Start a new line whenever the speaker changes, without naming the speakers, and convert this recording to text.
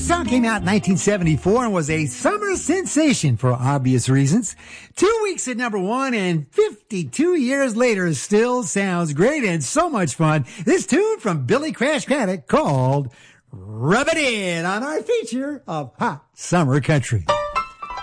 song came out in 1974 and was a summer sensation for obvious reasons. 2 weeks at number one and 52 years later still sounds great and so much fun. This tune from Billy Crash Craddock called Rub It In on our feature of Hot Summer Country.